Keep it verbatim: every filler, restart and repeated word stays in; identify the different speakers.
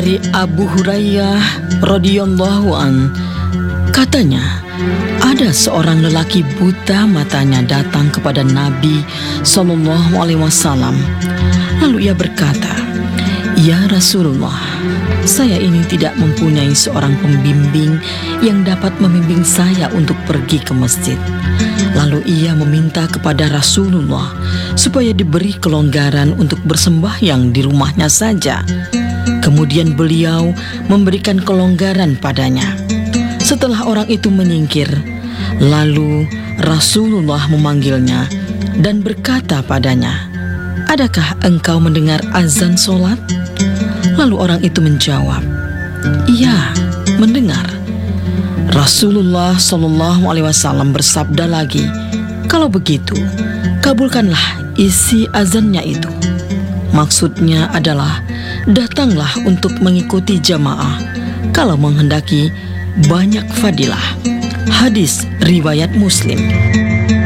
Speaker 1: Dari Abu Hurairah radhiyallahu an, katanya, ada seorang lelaki buta matanya datang kepada Nabi Shallallahu Alaihi Wasallam. Lalu ia berkata, "Ya Rasulullah, saya ini tidak mempunyai seorang pembimbing yang dapat membimbing saya untuk pergi ke masjid." Lalu ia meminta kepada Rasulullah supaya diberi kelonggaran untuk bersembahyang di rumahnya saja. Kemudian beliau memberikan kelonggaran padanya. Setelah orang itu menyingkir, lalu Rasulullah memanggilnya dan berkata padanya, "Adakah engkau mendengar azan solat?" Lalu orang itu menjawab, "Iya, mendengar." Rasulullah Shallallahu Alaihi Wasallam bersabda lagi, "Kalau begitu, kabulkanlah isi azannya itu." Maksudnya adalah, datanglah untuk mengikuti jamaah kalau menghendaki banyak fadilah. Hadis riwayat Muslim.